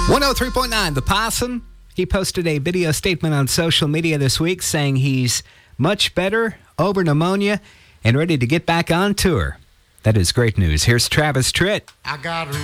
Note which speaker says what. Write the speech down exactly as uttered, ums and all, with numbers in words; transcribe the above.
Speaker 1: one oh three point nine, The Possum. He posted a video statement on social media this week saying he's much better, over pneumonia, and ready to get back on tour. That is great news. Here's Travis Tritt.
Speaker 2: I got